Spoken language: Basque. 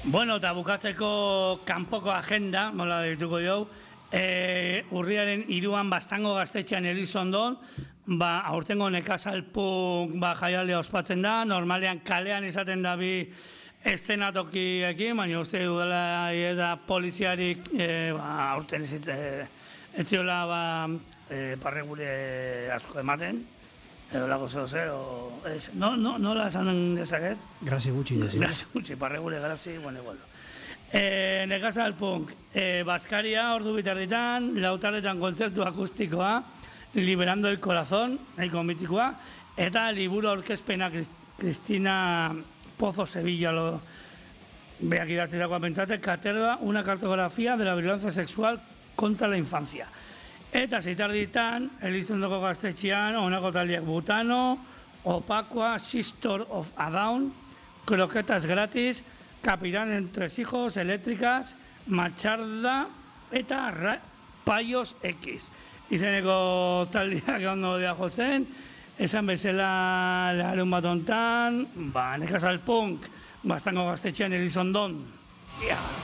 Bueno, eta bukatzeko kanpoko agenda, mola dituko jau, urriaren 3an Baztango gaztetxean Elizondon, aurtengo nekazalpunk jaialdia ospatzen da, normalean kalean izaten da bi eszenatokiekin, baina uste dudala eta poliziarik aurten ez ziola parregure asko ematen, edo lago zeo, nola esan dezaket? Grazi gutxi dezi. Grazi gutxi, parregure grazi, bueno. Nekazalpunk, Baskaria, ordu bitarditan, Lautaletan kontzertu akustikoa, Liberando el Corazón, nahiko mitikoa, eta liburu aurkezpena Cristina Pozo Sevilla, beak idatzitakoa pentsate, Caterva, una cartografía de la violencia sexual contra la infancia. Eta zeitarditan, Elizondoko gaztetxean, honako taldeak Butano, Opakua, Sister of a Down, Croquetas Gratis, Capirán en Tres Hijos, Eléctricas, Macharda eta Paios X. Izeneko taldeak ondo dira jotzen, esan bezala larun bat hontan, nekazalpunk, Baztango gaztetxean Elizondon.